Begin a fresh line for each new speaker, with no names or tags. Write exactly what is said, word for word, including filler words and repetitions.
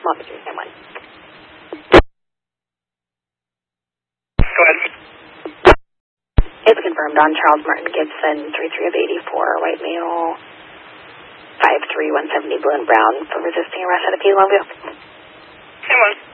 come up between someone.
Go ahead.
It's confirmed on Charles Martin Gibson, three three of eighty-four, white male, five three, one seventy, blue and brown, for resisting arrest at Appeal Longview.
Same one.